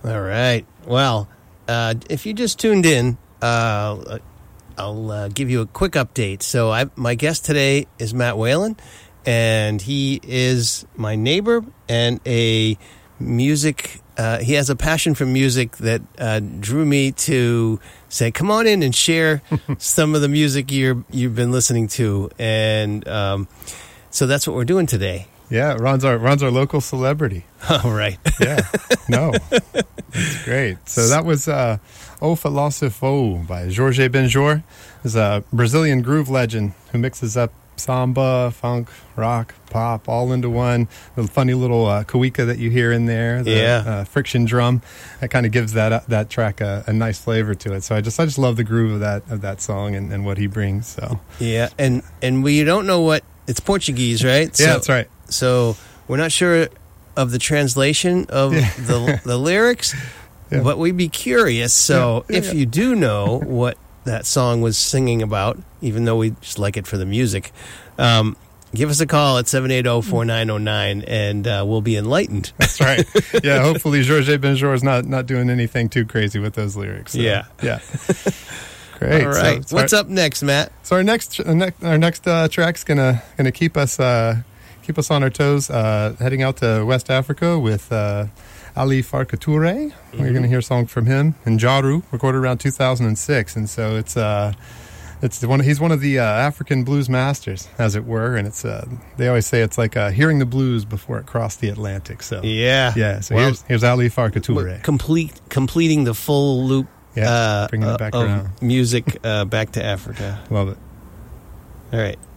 All right. Well, if you just tuned in, I'll give you a quick update. So my guest today is Matt Whalen, and he is my neighbor and a music. He has a passion for music that drew me to say, "Come on in and share some of the music you've been listening to." And so that's what we're doing today. Yeah, Ron's our local celebrity. All right. Yeah. No. That's great. So that was O Filósofo by Jorge Benjor. He's a Brazilian groove legend who mixes up samba, funk, rock, pop, all into one. The funny little cuica that you hear in there, the friction drum, that kind of gives that track a nice flavor to it. So I just love the groove of that song and what he brings. So yeah, and we don't know what it's Portuguese, right? Yeah, that's right. So we're not sure of the translation of the lyrics, but we'd be curious. So if you do know what that song was singing about, even though we just like it for the music, give us a call at 780-4909, and we'll be enlightened. That's right. Yeah, hopefully Jorge Benjor is not doing anything too crazy with those lyrics. So, yeah. Great. All right. So what's up next, Matt? So our next track's gonna keep us on our toes, heading out to West Africa with Ali Farka Touré. We're going to hear a song from him in Jaru, recorded around 2006, and so he's one of the African blues masters, as it were, and it's they always say it's like hearing the blues before it crossed the Atlantic. So so here's Ali Farka Touré, completing the full loop. Bringing it back around. Music back to Africa. Love it. All right.